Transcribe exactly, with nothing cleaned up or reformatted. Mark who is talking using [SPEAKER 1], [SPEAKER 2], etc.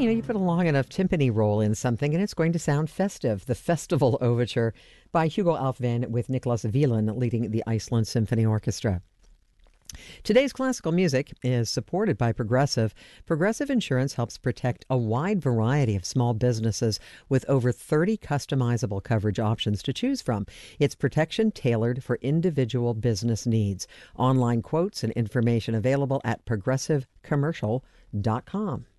[SPEAKER 1] you know, you put a long enough timpani roll in something and it's going to sound festive. The Festival Overture by Hugo Alfvén with Nicholas Wieland leading the Iceland Symphony Orchestra. Today's classical music is supported by Progressive. Progressive Insurance helps protect a wide variety of small businesses with over thirty customizable coverage options to choose from. It's protection tailored for individual business needs. Online quotes and information available at progressive commercial dot com.